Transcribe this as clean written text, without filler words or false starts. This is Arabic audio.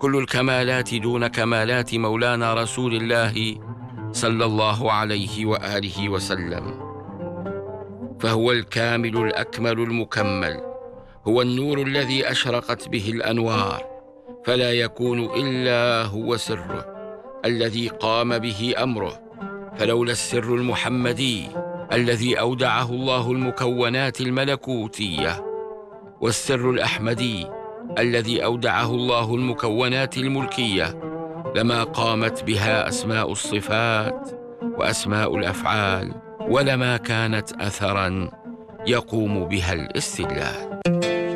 كل الكمالات دون كمالات مولانا رسول الله صلى الله عليه وآله وسلم، فهو الكامل الأكمل المكمل، هو النور الذي أشرقت به الأنوار، فلا يكون إلا هو سره الذي قام به أمره. فلولا السر المحمدي الذي أودعه الله المكونات الملكوتية، والسر الأحمدي الذي أودعه الله المكونات الملكية، لما قامت بها أسماء الصفات وأسماء الأفعال، ولما كانت أثراً يقوم بها الاستدلال.